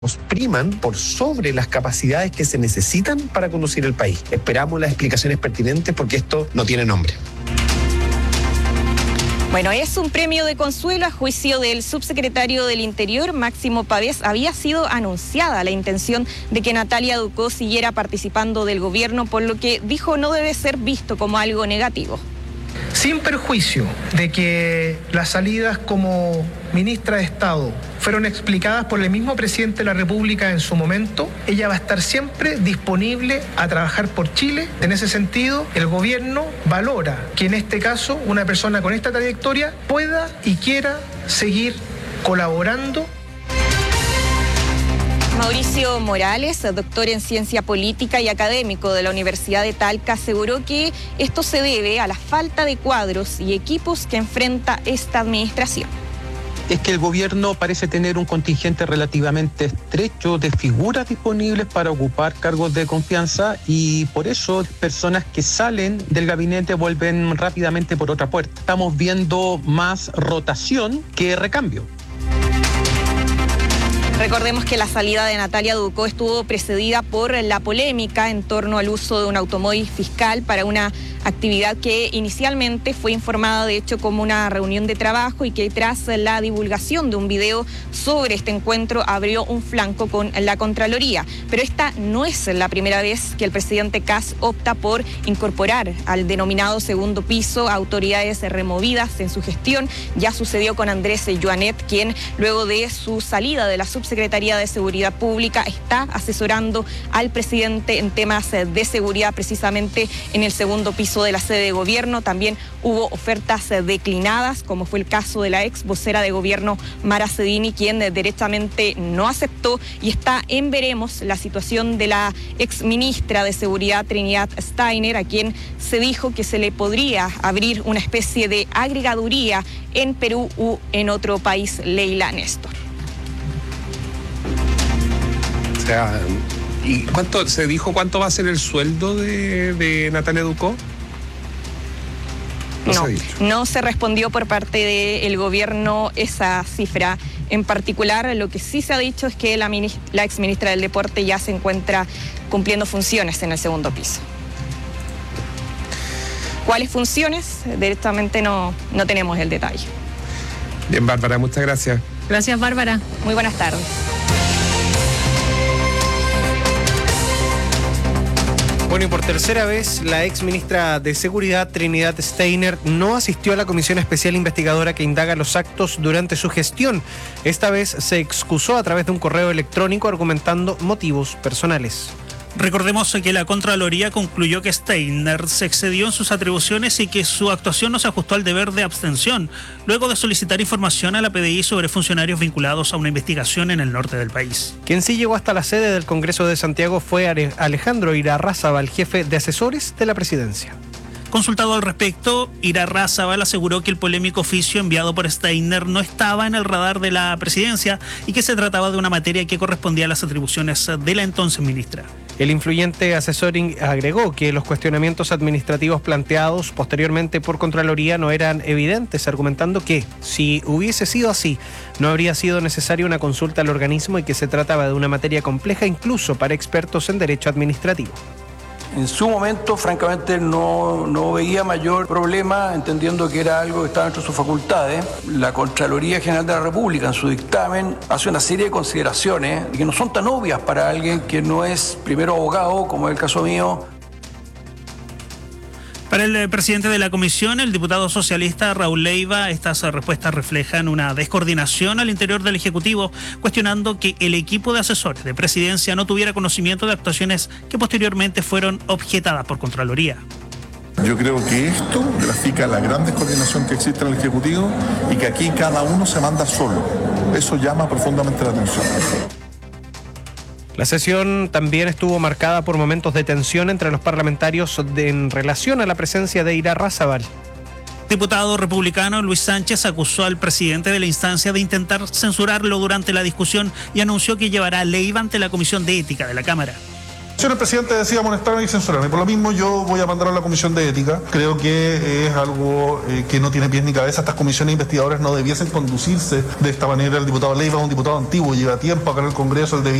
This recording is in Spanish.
priman por sobre las capacidades que se necesitan para conducir el país. Esperamos las explicaciones pertinentes porque esto no tiene nombre. Bueno, es un premio de consuelo a juicio del subsecretario del Interior, Máximo Pavés. Había sido anunciada la intención de que Natalia Ducó siguiera participando del gobierno, por lo que dijo no debe ser visto como algo negativo. Sin perjuicio de que las salidas como ministra de Estado fueron explicadas por el mismo presidente de la República en su momento, ella va a estar siempre disponible a trabajar por Chile. En ese sentido, el gobierno valora que en este caso una persona con esta trayectoria pueda y quiera seguir colaborando. Mauricio Morales, doctor en ciencia política y académico de la Universidad de Talca, aseguró que esto se debe a la falta de cuadros y equipos que enfrenta esta administración. Es que el gobierno parece tener un contingente relativamente estrecho de figuras disponibles para ocupar cargos de confianza y por eso personas que salen del gabinete vuelven rápidamente por otra puerta. Estamos viendo más rotación que recambio. Recordemos que la salida de Natalia Ducó estuvo precedida por la polémica en torno al uso de un automóvil fiscal para una actividad que inicialmente fue informada de hecho como una reunión de trabajo y que tras la divulgación de un video sobre este encuentro abrió un flanco con la Contraloría. Pero esta no es la primera vez que el presidente Kast opta por incorporar al denominado segundo piso autoridades removidas en su gestión. Ya sucedió con Andrés Joanet, quien luego de su salida de la Subsecretaría de Seguridad Pública está asesorando al presidente en temas de seguridad precisamente en el segundo piso de la sede de gobierno. También hubo ofertas declinadas, como fue el caso de la ex vocera de gobierno Mara Cedini, quien derechamente no aceptó, y está en veremos la situación de la ex ministra de Seguridad Trinidad Steiner, a quien se dijo que se le podría abrir una especie de agregaduría en Perú u en otro país. Leila Néstor. O sea, ¿y cuánto se dijo cuánto va a ser el sueldo de Natalia Ducó? No se respondió por parte del gobierno esa cifra en particular. Lo que sí se ha dicho es que la exministra del Deporte ya se encuentra cumpliendo funciones en el segundo piso. ¿Cuáles funciones? Directamente no tenemos el detalle. Bien, Bárbara, muchas gracias. Gracias, Bárbara. Muy buenas tardes. Bueno, y por tercera vez, la ex ministra de Seguridad, Trinidad Steiner, no asistió a la comisión especial investigadora que indaga los actos durante su gestión. Esta vez se excusó a través de un correo electrónico argumentando motivos personales. Recordemos que la Contraloría concluyó que Steiner se excedió en sus atribuciones y que su actuación no se ajustó al deber de abstención, luego de solicitar información a la PDI sobre funcionarios vinculados a una investigación en el norte del país. Quien sí llegó hasta la sede del Congreso de Santiago fue Alejandro Irarrázaval, jefe de asesores de la presidencia. Consultado al respecto, Irarrázaval aseguró que el polémico oficio enviado por Steiner no estaba en el radar de la presidencia y que se trataba de una materia que correspondía a las atribuciones de la entonces ministra. El influyente asesor agregó que los cuestionamientos administrativos planteados posteriormente por Contraloría no eran evidentes, argumentando que, si hubiese sido así, no habría sido necesaria una consulta al organismo y que se trataba de una materia compleja incluso para expertos en derecho administrativo. En su momento, francamente, no veía mayor problema, entendiendo que era algo que estaba dentro de sus facultades. La Contraloría General de la República, en su dictamen, hace una serie de consideraciones que no son tan obvias para alguien que no es primero abogado, como es el caso mío. Para el presidente de la comisión, el diputado socialista Raúl Leiva, estas respuestas reflejan una descoordinación al interior del Ejecutivo, cuestionando que el equipo de asesores de presidencia no tuviera conocimiento de actuaciones que posteriormente fueron objetadas por Contraloría. Yo creo que esto grafica la gran descoordinación que existe en el Ejecutivo y que aquí cada uno se manda solo. Eso llama profundamente la atención. La sesión también estuvo marcada por momentos de tensión entre los parlamentarios en relación a la presencia de Irarrázaval. Diputado republicano Luis Sánchez acusó al presidente de la instancia de intentar censurarlo durante la discusión y anunció que llevará a Leiva ante la Comisión de Ética de la Cámara. El presidente decía amonestarme y censurarme. Por lo mismo yo voy a mandar a la comisión de ética. Creo que es algo que no tiene pies ni cabeza. Estas comisiones investigadoras no debiesen conducirse de esta manera. El diputado Leiva es un diputado antiguo, lleva tiempo acá en el Congreso, él